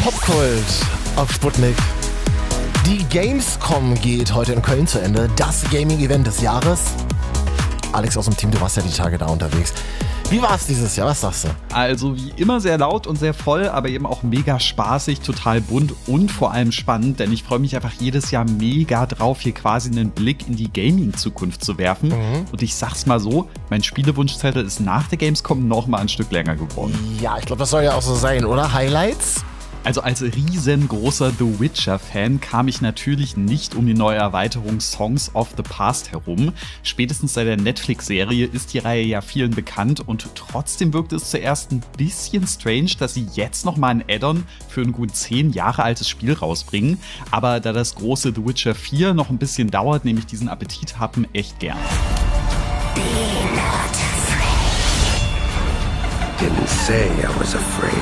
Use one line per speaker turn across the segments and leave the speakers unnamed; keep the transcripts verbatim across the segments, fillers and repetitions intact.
Popkult auf Sputnik. Die Gamescom geht heute in Köln zu Ende. Das Gaming-Event des Jahres. Alex aus dem Team, du warst ja die Tage da unterwegs. Wie war es dieses Jahr? Was sagst du?
Also wie immer sehr laut und sehr voll, aber eben auch mega spaßig, total bunt und vor allem spannend, denn ich freue mich einfach jedes Jahr mega drauf, hier quasi einen Blick in die Gaming-Zukunft zu werfen. Mhm. Und ich sag's mal so, mein Spielewunschzettel ist nach der Gamescom noch mal ein Stück länger geworden.
Ja, ich glaube, das soll ja auch so sein, oder? Highlights?
Also als riesengroßer The Witcher-Fan kam ich natürlich nicht um die neue Erweiterung Songs of the Past herum. Spätestens seit der Netflix-Serie ist die Reihe ja vielen bekannt und trotzdem wirkte es zuerst ein bisschen strange, dass sie jetzt nochmal ein Add-on für ein gut zehn Jahre altes Spiel rausbringen. Aber da das große The Witcher vier noch ein bisschen dauert, nehme ich diesen Appetithappen echt gern.
Be not afraid. Didn't say I was afraid.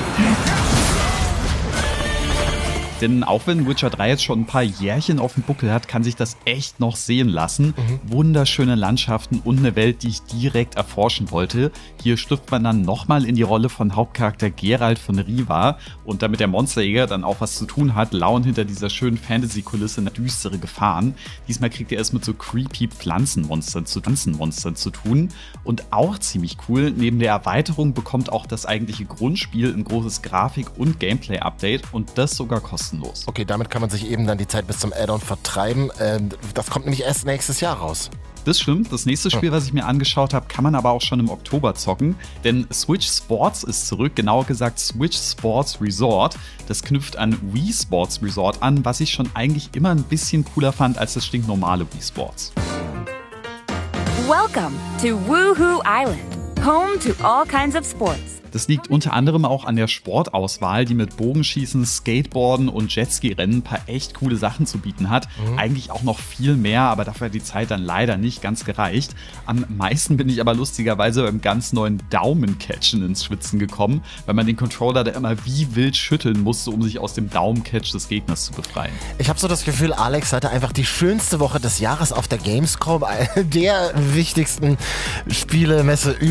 Denn auch wenn Witcher drei jetzt schon ein paar Jährchen auf dem Buckel hat, kann sich das echt noch sehen lassen. Mhm. Wunderschöne Landschaften und eine Welt, die ich direkt erforschen wollte. Hier schlüpft man dann nochmal in die Rolle von Hauptcharakter Geralt von Riva. Und damit der Monsterjäger dann auch was zu tun hat, lauern hinter dieser schönen Fantasy-Kulisse düstere Gefahren. Diesmal kriegt er es mit so creepy Pflanzenmonstern zu, Pflanzenmonstern zu tun. Und auch ziemlich cool, neben der Erweiterung bekommt auch das eigentliche Grundspiel ein großes Grafik- und Gameplay-Update und das sogar kostenlos.
Okay, damit kann man sich eben dann die Zeit bis zum Add-on vertreiben. Ähm, das kommt nämlich erst nächstes Jahr raus.
Das stimmt. Das nächste Spiel, was ich mir angeschaut habe, kann man aber auch schon im Oktober zocken. Denn Switch Sports ist zurück, genauer gesagt Switch Sports Resort. Das knüpft an Wii Sports Resort an, was ich schon eigentlich immer ein bisschen cooler fand als das stinknormale Wii Sports.
Welcome to Woohoo Island, home to all kinds of sports.
Das liegt unter anderem auch an der Sportauswahl, die mit Bogenschießen, Skateboarden und Jetski-Rennen ein paar echt coole Sachen zu bieten hat. Mhm. Eigentlich auch noch viel mehr, aber dafür hat die Zeit dann leider nicht ganz gereicht. Am meisten bin ich aber lustigerweise beim ganz neuen Daumencatchen ins Schwitzen gekommen, weil man den Controller da immer wie wild schütteln musste, um sich aus dem Daumencatch des Gegners zu befreien.
Ich habe so das Gefühl, Alex hatte einfach die schönste Woche des Jahres auf der Gamescom, der wichtigsten Spielemesse